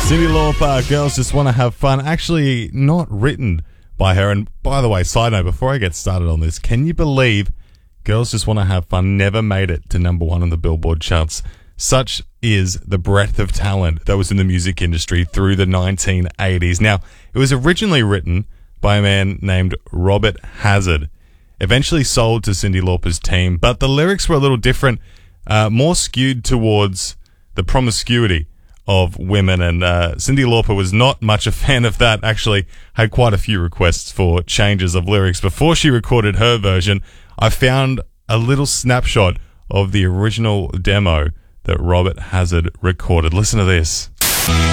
Cyndi Lauper, Girls Just Want to Have Fun. Actually, not written by her. And by the way, side note, before I get started on this, can you believe Girls Just Want to Have Fun never made it to number one on the Billboard charts? Such is the breadth of talent that was in the music industry through the 1980s. Now, it was originally written by a man named Robert Hazard, eventually sold to Cyndi Lauper's team, but the lyrics were a little different, more skewed towards the promiscuity of women, and Cyndi Lauper was not much a fan of that. Actually had quite a few requests for changes of lyrics before she recorded her version. I found a little snapshot of the original demo that Robert Hazard recorded. Listen to this.